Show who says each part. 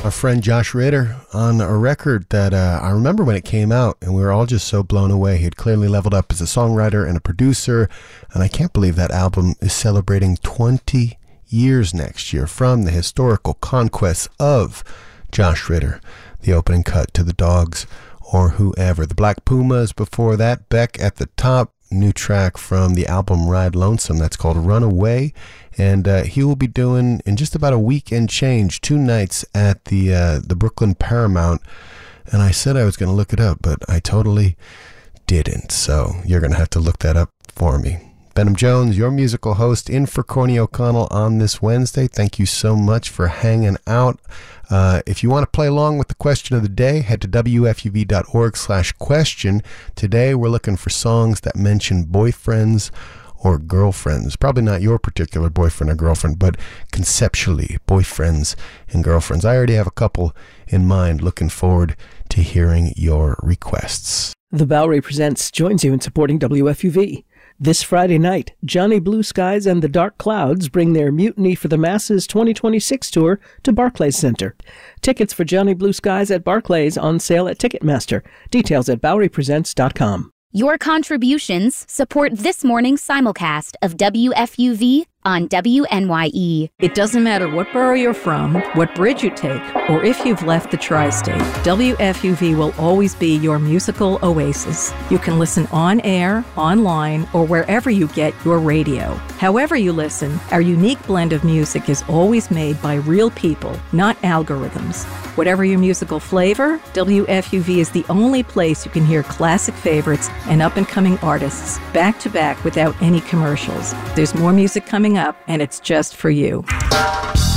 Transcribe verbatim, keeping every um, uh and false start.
Speaker 1: Our friend Josh Ritter on a record that uh, I remember when it came out, and we were all just so blown away. He had clearly leveled up as a songwriter and a producer, and I can't believe that album is celebrating twenty years next year from the historical conquests of Josh Ritter, the opening cut to The Dogs or Whoever. The Black Pumas before that, Beck at the top, new track from the album Ride Lonesome that's called Runaway. And uh, he will be doing, in just about a week and change, two nights at the uh, the Brooklyn Paramount. And I said I was going to look it up, but I totally didn't. So you're going to have to look that up for me. Benham Jones, your musical host, in for Corny O'Connell on this Wednesday. Thank you so much for hanging out. Uh, if you want to play along with the question of the day, head to W F U V dot org slash question. Today we're looking for songs that mention boyfriends or girlfriends. Probably not your particular boyfriend or girlfriend, but conceptually, boyfriends and girlfriends. I already have a couple in mind. Looking forward to hearing your requests.
Speaker 2: The Bowery Presents joins you in supporting W F U V. This Friday night, Johnny Blue Skies and the Dark Clouds bring their Mutiny for the Masses twenty twenty-six tour to Barclays Center. Tickets for Johnny Blue Skies at Barclays on sale at Ticketmaster. Details at bowery presents dot com.
Speaker 3: Your contributions support this morning's simulcast of W F U V on W N Y E.
Speaker 4: It doesn't matter what borough you're from, what bridge you take, or if you've left the tri-state, W F U V will always be your musical oasis. You can listen on air, online, or wherever you get your radio. However you listen, our unique blend of music is always made by real people, not algorithms. Whatever your musical flavor, W F U V is the only place you can hear classic favorites and up-and-coming artists back to back without any commercials. There's more music coming up, and it's just for you.